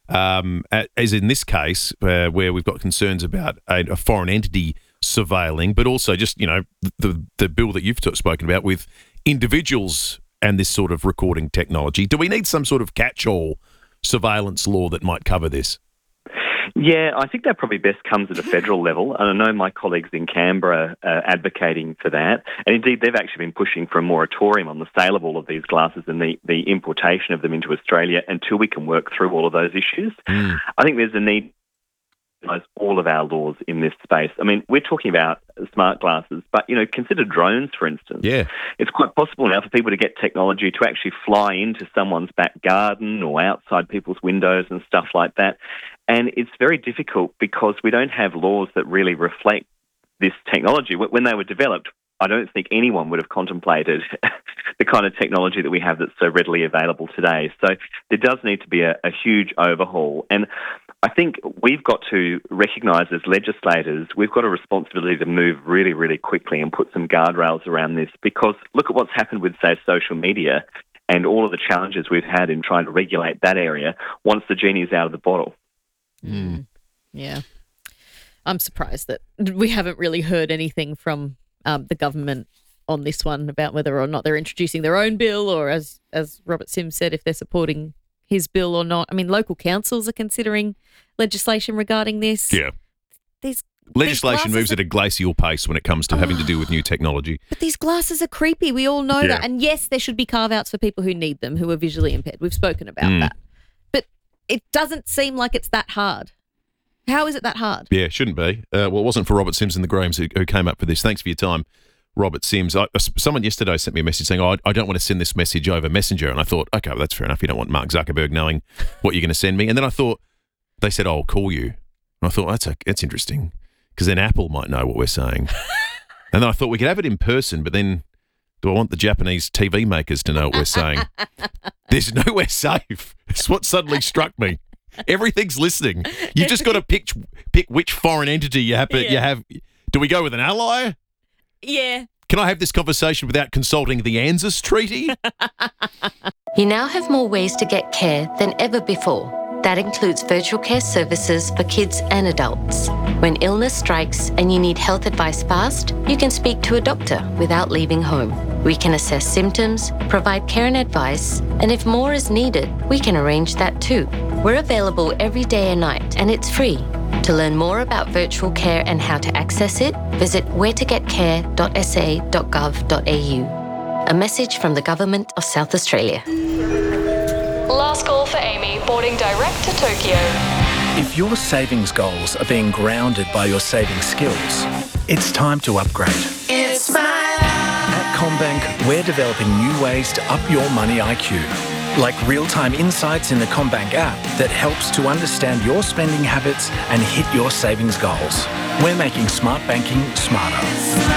as in this case, where we've got concerns about a foreign entity surveilling, but also just, the bill that you've spoken about with individuals and this sort of recording technology? Do we need some sort of catch-all surveillance law that might cover this? Yeah, I think that probably best comes at a federal level, and I know my colleagues in Canberra are advocating for that, and indeed they've actually been pushing for a moratorium on the sale of all of these glasses and the importation of them into Australia until we can work through all of those issues. I think there's a need to analyse all of our laws in this space. I mean, we're talking about smart glasses, but, consider drones, for instance. Yeah. It's quite possible now for people to get technology to actually fly into someone's back garden or outside people's windows and stuff like that. And it's very difficult because we don't have laws that really reflect this technology. When they were developed, I don't think anyone would have contemplated the kind of technology that we have that's so readily available today. So there does need to be a huge overhaul. And I think we've got to recognise as legislators, we've got a responsibility to move really, really quickly and put some guardrails around this, because look at what's happened with, say, social media and all of the challenges we've had in trying to regulate that area once the genie's out of the bottle. Yeah. I'm surprised that we haven't really heard anything from the government on this one about whether or not they're introducing their own bill, or as Robert Sims said, if they're supporting his bill or not. I mean, local councils are considering legislation regarding this. Yeah. Legislation moves at a glacial pace when it comes to having to do with new technology. But these glasses are creepy. We all know that. And yes, there should be carve-outs for people who need them, who are visually impaired. We've spoken about that. But it doesn't seem like it's that hard. How is it that hard? Yeah, shouldn't be. Well, it wasn't for Robert Sims and the Grahams who came up for this. Thanks for your time, Robert Sims. Someone yesterday sent me a message saying, I don't want to send this message over Messenger. And I thought, okay, well, that's fair enough. You don't want Mark Zuckerberg knowing what you're going to send me. And then I thought, they said, I'll call you. And I thought, that's interesting, because then Apple might know what we're saying. And then I thought we could have it in person, but then do I want the Japanese TV makers to know what we're saying? There's nowhere safe. It's what suddenly struck me. Everything's listening. You've just got to pick which foreign entity you have. You have. Do we go with an ally? Yeah. Can I have this conversation without consulting the ANZUS Treaty? You now have more ways to get care than ever before. That includes virtual care services for kids and adults. When illness strikes and you need health advice fast, you can speak to a doctor without leaving home. We can assess symptoms, provide care and advice, and if more is needed, we can arrange that too. We're available every day and night, and it's free. To learn more about virtual care and how to access it, visit whereToGetCare.sa.gov.au. A message from the Government of South Australia. Last call for Amy, boarding direct to Tokyo. If your savings goals are being grounded by your saving skills, it's time to upgrade. It's my life. At CommBank, we're developing new ways to up your money IQ, like real-time insights in the CommBank app that helps to understand your spending habits and hit your savings goals. We're making smart banking smarter.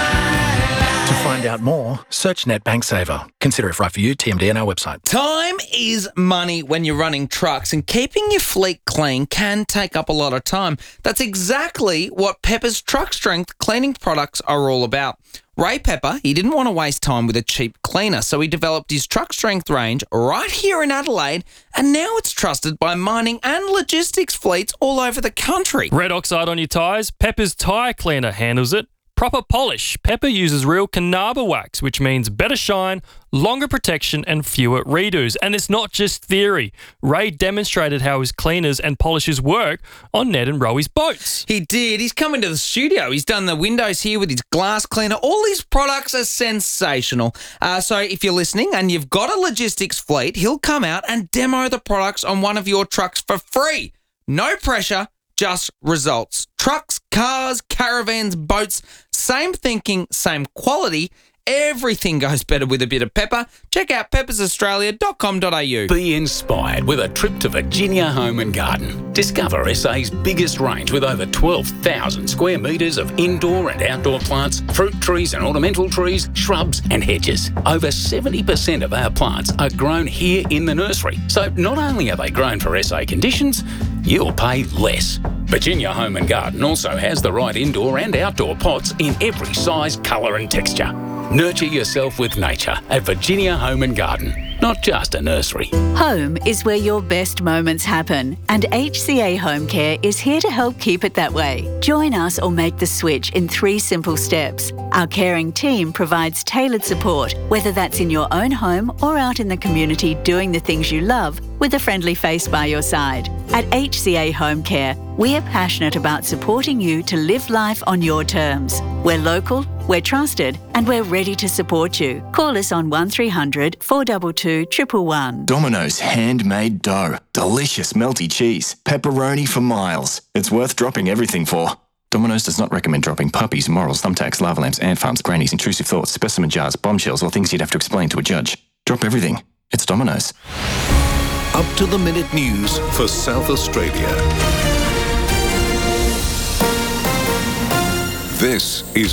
To find out more, search NetBank Saver. Consider if right for you. TMD on our website. Time is money when you're running trucks, and keeping your fleet clean can take up a lot of time. That's exactly what Pepper's Truck Strength cleaning products are all about. Ray Pepper, he didn't want to waste time with a cheap cleaner, so he developed his Truck Strength range right here in Adelaide, and now it's trusted by mining and logistics fleets all over the country. Red oxide on your tyres? Pepper's Tyre Cleaner handles it. Proper polish. Pepper uses real Carnauba wax, which means better shine, longer protection and fewer redos. And it's not just theory. Ray demonstrated how his cleaners and polishers work on Ned and Rowy's boats. He did. He's come into the studio. He's done the windows here with his glass cleaner. All these products are sensational. So if you're listening and you've got a logistics fleet, he'll come out and demo the products on one of your trucks for free. No pressure, just results. Trucks, cars, caravans, boats, same thinking, same quality. Everything goes better with a bit of pepper. Check out peppersaustralia.com.au. Be inspired with a trip to Virginia Home and Garden. Discover SA's biggest range with over 12,000 square metres of indoor and outdoor plants, fruit trees and ornamental trees, shrubs and hedges. Over 70% of our plants are grown here in the nursery. So not only are they grown for SA conditions, you'll pay less. Virginia Home and Garden also has the right indoor and outdoor pots in every size, colour and texture. Nurture yourself with nature at Virginia Home and Garden, not just a nursery. Home is where your best moments happen, and HCA Home Care is here to help keep it that way. Join us or make the switch in 3 simple steps. Our caring team provides tailored support, whether that's in your own home or out in the community doing the things you love with a friendly face by your side. At HCA Home Care, we are passionate about supporting you to live life on your terms. We're local, we're trusted, and we're ready to support you. Call us on 1300 422 111. Domino's handmade dough. Delicious melty cheese. Pepperoni for miles. It's worth dropping everything for. Domino's does not recommend dropping puppies, morals, thumbtacks, lava lamps, ant farms, grannies, intrusive thoughts, specimen jars, bombshells, or things you'd have to explain to a judge. Drop everything. It's Domino's. Up to the minute news for South Australia. This is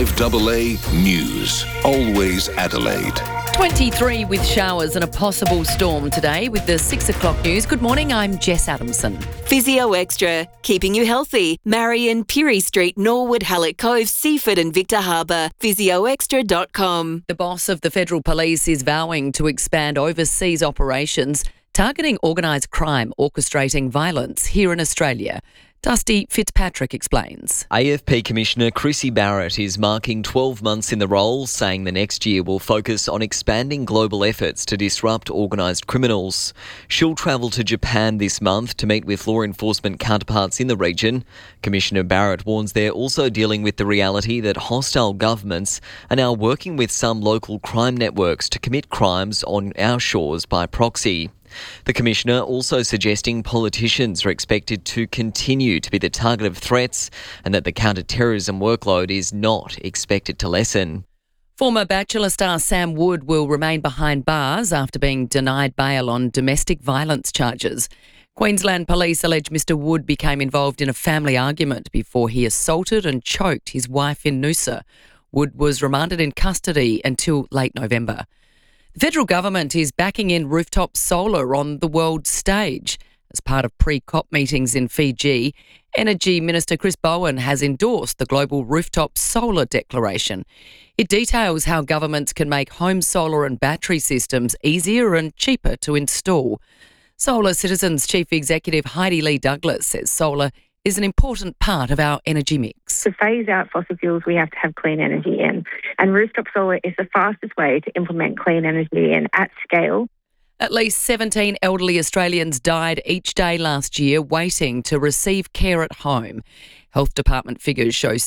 5AA News. Always Adelaide. 23 with showers and a possible storm today with the 6 o'clock news. Good morning, I'm Jess Adamson. Physio Extra, keeping you healthy. Marion, Pirie Street, Norwood, Hallett Cove, Seaford and Victor Harbour. PhysioExtra.com. The boss of the Federal Police is vowing to expand overseas operations targeting organised crime orchestrating violence here in Australia. Dusty Fitzpatrick explains. AFP Commissioner Chrissy Barrett is marking 12 months in the role, saying the next year will focus on expanding global efforts to disrupt organised criminals. She'll travel to Japan this month to meet with law enforcement counterparts in the region. Commissioner Barrett warns they're also dealing with the reality that hostile governments are now working with some local crime networks to commit crimes on our shores by proxy. The Commissioner also suggesting politicians are expected to continue to be the target of threats and that the counter-terrorism workload is not expected to lessen. Former Bachelor star Sam Wood will remain behind bars after being denied bail on domestic violence charges. Queensland police allege Mr Wood became involved in a family argument before he assaulted and choked his wife in Noosa. Wood was remanded in custody until late November. The federal government is backing in rooftop solar on the world stage. As part of pre-COP meetings in Fiji, Energy Minister Chris Bowen has endorsed the Global Rooftop Solar Declaration. It details how governments can make home solar and battery systems easier and cheaper to install. Solar Citizens Chief Executive Heidi Lee Douglas says solar is an important part of our energy mix. To phase out fossil fuels, we have to have clean energy in. And rooftop solar is the fastest way to implement clean energy in at scale. At least 17 elderly Australians died each day last year waiting to receive care at home. Health Department figures show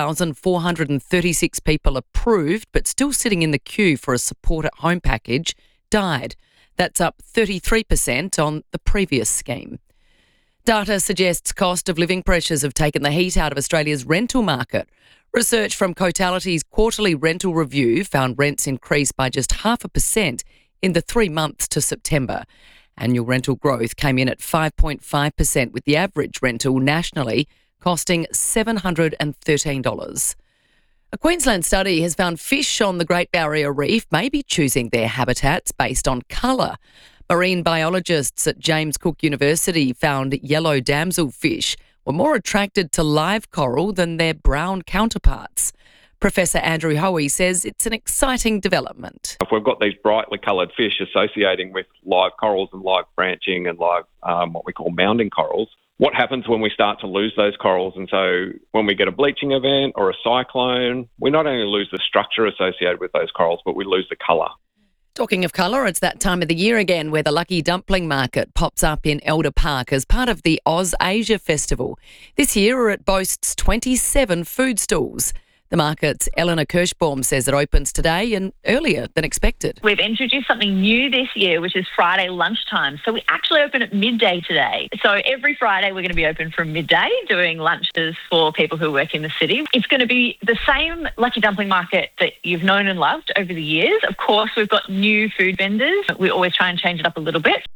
6,436 people approved but still sitting in the queue for a support at home package died. That's up 33% on the previous scheme. Data suggests cost of living pressures have taken the heat out of Australia's rental market. Research from Cotality's quarterly rental review found rents increased by just 0.5% in the 3 months to September. Annual rental growth came in at 5.5%, with the average rental nationally costing $713. A Queensland study has found fish on the Great Barrier Reef may be choosing their habitats based on colour. Marine biologists at James Cook University found yellow damselfish were more attracted to live coral than their brown counterparts. Professor Andrew Hoey says it's an exciting development. If we've got these brightly coloured fish associating with live corals and live branching and live what we call mounding corals, what happens when we start to lose those corals? And so when we get a bleaching event or a cyclone, we not only lose the structure associated with those corals, but we lose the colour. Talking of colour, it's that time of the year again where the Lucky Dumpling Market pops up in Elder Park as part of the Oz Asia Festival. This year it boasts 27 food stalls. The market's Eleanor Kirschbaum says it opens today and earlier than expected. We've introduced something new this year, which is Friday lunchtime. So we actually open at midday today. So every Friday we're going to be open from midday, doing lunches for people who work in the city. It's going to be the same Lucky Dumpling Market that you've known and loved over the years. Of course, we've got new food vendors. We always try and change it up a little bit.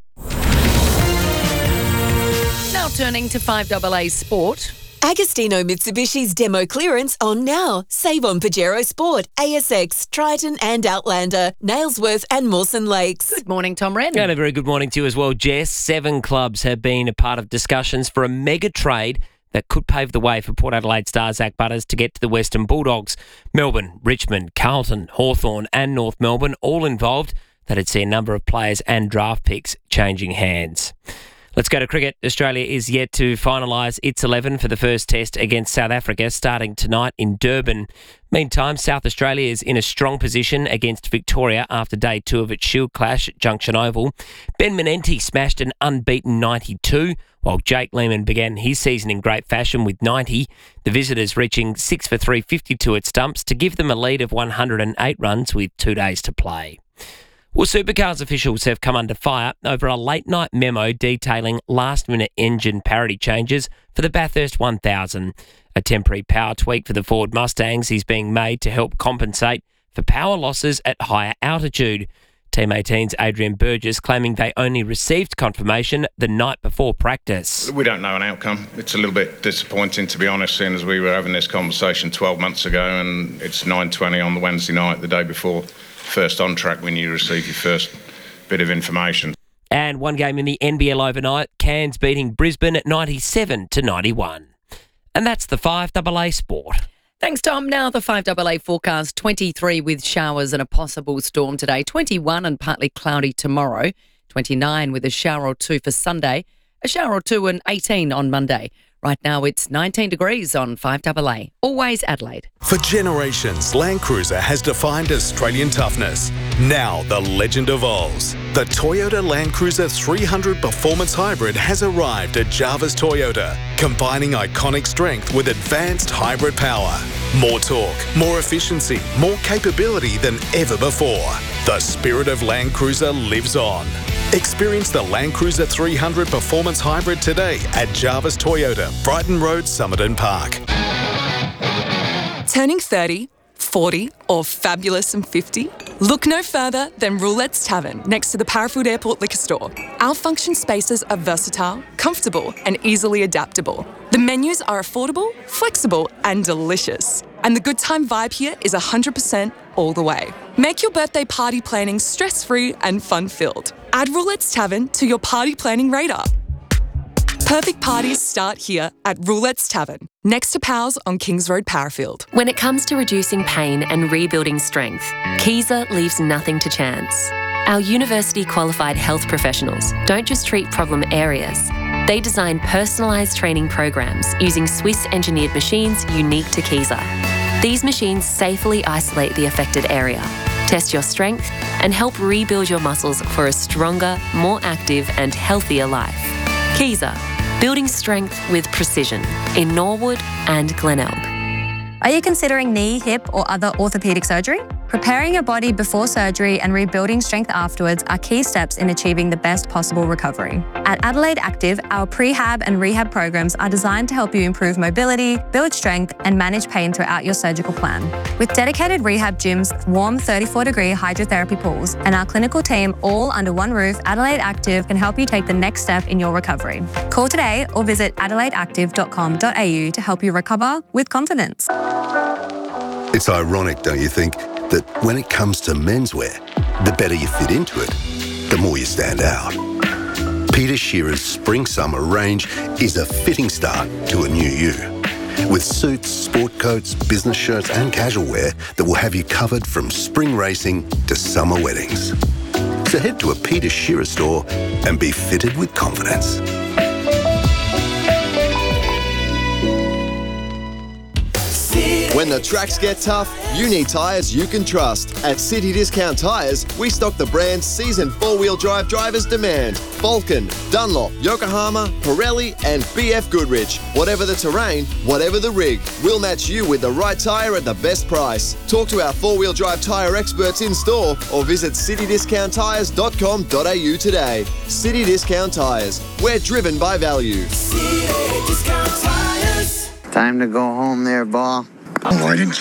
Now turning to 5AA Sport. Agostino Mitsubishi's demo clearance on now. Save on Pajero Sport, ASX, Triton and Outlander, Nailsworth and Mawson Lakes. Good morning, Tom Wren. And a very good morning to you as well, Jess. 7 clubs have been a part of discussions for a mega trade that could pave the way for Port Adelaide star Zach Butters to get to the Western Bulldogs. Melbourne, Richmond, Carlton, Hawthorn and North Melbourne all involved. That'd see a number of players and draft picks changing hands. Let's go to cricket. Australia is yet to finalise its 11 for the first test against South Africa starting tonight in Durban. Meantime, South Australia is in a strong position against Victoria after day 2 of its Shield clash at Junction Oval. Ben Menenti smashed an unbeaten 92, while Jake Lehmann began his season in great fashion with 90. The visitors reaching 6 for 352 at stumps to give them a lead of 108 runs with 2 days to play. Well, Supercars officials have come under fire over a late-night memo detailing last-minute engine parity changes for the Bathurst 1000. A temporary power tweak for the Ford Mustangs is being made to help compensate for power losses at higher altitude. Team 18's Adrian Burgess claiming they only received confirmation the night before practice. We don't know an outcome. It's a little bit disappointing, to be honest, seeing as we were having this conversation 12 months ago and it's 9:20 on the Wednesday night, the day before first on track, when you receive your first bit of information. And one game in the NBL overnight, Cairns beating Brisbane at 97-91. And that's the 5AA Sport. Thanks, Tom. Now the 5AA forecast, 23 with showers and a possible storm today, 21 and partly cloudy tomorrow, 29 with a shower or 2 for Sunday, a shower or 2 and 18 on Monday. Right now it's 19 degrees on 5AA. Always Adelaide. For generations, Land Cruiser has defined Australian toughness. Now the legend evolves. The Toyota Land Cruiser 300 Performance Hybrid has arrived at Jarvis Toyota, combining iconic strength with advanced hybrid power. More torque, more efficiency, more capability than ever before. The spirit of Land Cruiser lives on. Experience the Land Cruiser 300 Performance Hybrid today at Jarvis Toyota, Brighton Road, Somerton Park. Turning 30, 40 or fabulous and 50? Look no further than Roulette's Tavern next to the Parafield Airport Liquor Store. Our function spaces are versatile, comfortable and easily adaptable. The menus are affordable, flexible and delicious. And the good time vibe here is 100% all the way. Make your birthday party planning stress-free and fun-filled. Add Roulette's Tavern to your party planning radar. Perfect parties start here at Roulette's Tavern, next to Powell's on Kings Road, Parafield. When it comes to reducing pain and rebuilding strength, Kaiser leaves nothing to chance. Our university-qualified health professionals don't just treat problem areas. They design personalised training programs using Swiss-engineered machines unique to Kaiser. These machines safely isolate the affected area, test your strength, and help rebuild your muscles for a stronger, more active and healthier life. Kaiser, building strength with precision in Norwood and Glenelg. Are you considering knee, hip or other orthopaedic surgery? Preparing your body before surgery and rebuilding strength afterwards are key steps in achieving the best possible recovery. At Adelaide Active, our prehab and rehab programs are designed to help you improve mobility, build strength, and manage pain throughout your surgical plan. With dedicated rehab gyms, warm 34-degree hydrotherapy pools, and our clinical team all under one roof, Adelaide Active can help you take the next step in your recovery. Call today or visit adelaideactive.com.au to help you recover with confidence. It's ironic, don't you think, that when it comes to menswear, the better you fit into it, the more you stand out. Peter Shearer's Spring-Summer range is a fitting start to a new you. With suits, sport coats, business shirts and casual wear that will have you covered from spring racing to summer weddings. So head to a Peter Shearer store and be fitted with confidence. When the tracks get tough, you need tyres you can trust. At City Discount Tyres, we stock the brands seasoned four-wheel drive drivers demand. Vulcan, Dunlop, Yokohama, Pirelli and BF Goodrich. Whatever the terrain, whatever the rig, we'll match you with the right tyre at the best price. Talk to our four-wheel drive tyre experts in store or visit citydiscounttyres.com.au today. City Discount Tyres. We're driven by value. Time to go home there, Ball. Why didn't